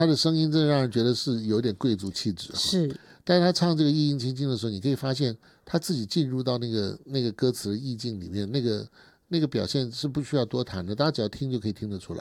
他的声音真的让人觉得是有点贵族气质。 是， 但是他唱这个意境清清的时候，你可以发现他自己进入到那个歌词的意境里面，那个表现是不需要多谈的，大家只要听就可以听得出来。